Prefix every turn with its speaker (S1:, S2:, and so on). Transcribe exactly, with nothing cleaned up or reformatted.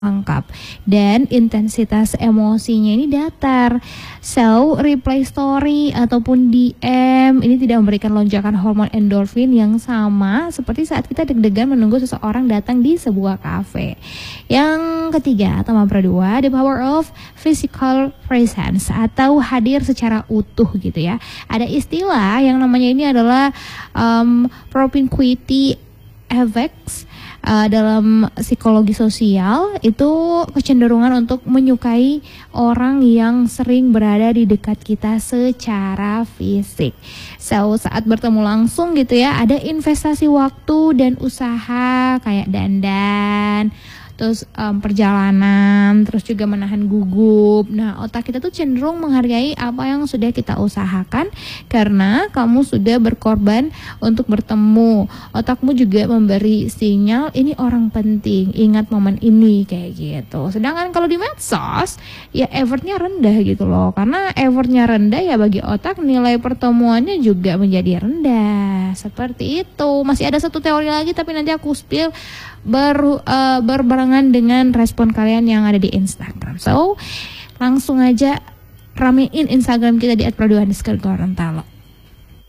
S1: lengkap dan intensitas emosinya ini datar. So, reply story ataupun D M ini tidak memberikan lonjakan hormon endorfin yang sama seperti saat kita deg-degan menunggu seseorang datang di sebuah kafe. Yang ketiga atau nomor dua, the power of physical presence atau hadir secara utuh gitu ya. Ada istilah yang namanya ini adalah um, propinquity effects. Uh, dalam psikologi sosial itu kecenderungan untuk menyukai orang yang sering berada di dekat kita secara fisik. So, saat bertemu langsung gitu ya, ada investasi waktu dan usaha kayak dandan, terus um, perjalanan, terus juga menahan gugup. Nah, otak kita tuh cenderung menghargai apa yang sudah kita usahakan karena kamu sudah berkorban untuk bertemu. Otakmu juga memberi sinyal ini orang penting, ingat momen ini kayak gitu. Sedangkan kalau di medsos ya effortnya rendah gitu loh. Karena effortnya rendah ya bagi otak nilai pertemuannya juga menjadi rendah. Seperti itu. Masih ada satu teori lagi tapi nanti aku spill ber, uh, berbarengan dengan respon kalian yang ada di Instagram. So, langsung aja ramein Instagram kita di et pradu underscore gorontalo.